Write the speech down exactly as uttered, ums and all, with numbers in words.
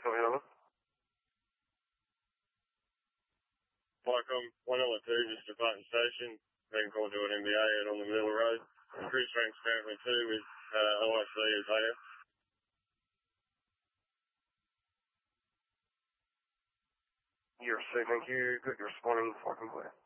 Coming over. Flycom, one L two, just departing station. Been called to an M B A out on the middle of the road. Cruise transparently two with uh, O I C as A F. You're safe, thank you. Good, you're responding, Flycom clear.